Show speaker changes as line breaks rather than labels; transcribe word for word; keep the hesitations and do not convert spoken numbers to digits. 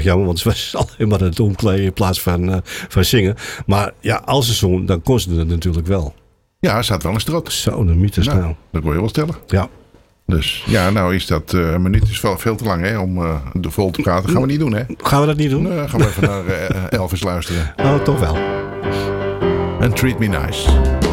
jammer, want ze was alleen maar aan het omkleden in plaats van, uh, van zingen. Maar ja, als ze zong, dan kon ze het natuurlijk wel.
Ja, ze had wel een strot.
Zo, de mythes nou. nou.
Dat wil je wel stellen.
Ja.
Dus ja, nou is dat uh, een minuut is veel, veel te lang hè, om uh, de vol te praten. Gaan we niet doen, hè?
Gaan we dat niet doen?
Nee, gaan we even naar uh, Elvis luisteren.
Oh, toch wel.
And Treat Me Nice.